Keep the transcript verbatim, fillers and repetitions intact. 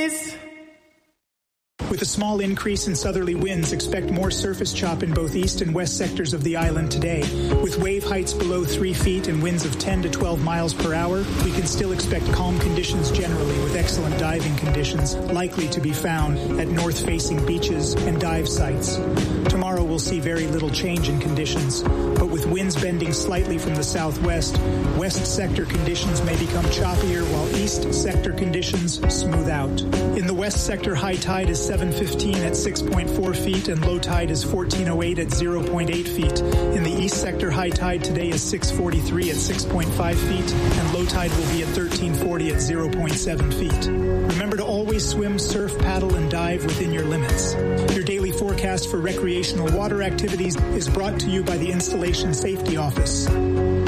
With a small increase in southerly winds, expect more surface chop in both east and west sectors of the island today. With wave heights below three feet and winds of ten to twelve miles per hour, we can still expect calm conditions generally, with excellent diving conditions likely to be found at north-facing beaches and dive sites. Tomorrow we'll see very little change in conditions, but with winds bending slightly from the southwest, west sector conditions may become choppier while east sector conditions smooth out. In the west sector, high tide is seven fifteen at six point four feet and low tide is fourteen oh eight at zero point eight feet. In the east sector, high tide today is six forty-three at six point five feet and low tide will be at thirteen forty at zero point seven feet. Remember to always swim, surf, paddle, and dive within your limits. Your daily forecast for recreational water activities is brought to you by the Installation Safety Office.